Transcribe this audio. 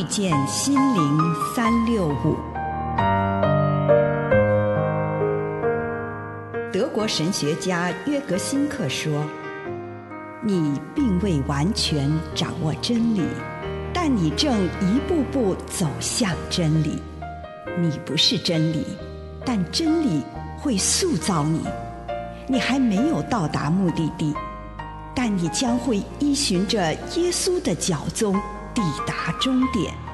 遇见心灵365。德国神学家约格辛克说，你并未完全掌握真理，但你正一步步走向真理。你不是真理，但真理会塑造你。你还没有到达目的地，但你将会依循着耶稣的脚踪抵达终点。